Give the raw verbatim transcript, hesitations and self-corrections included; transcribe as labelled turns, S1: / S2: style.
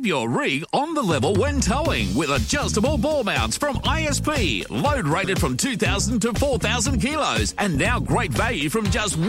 S1: Keep your rig on the level when towing with adjustable ball mounts from I S P. Load rated from two thousand to four thousand kilos. And now great value from just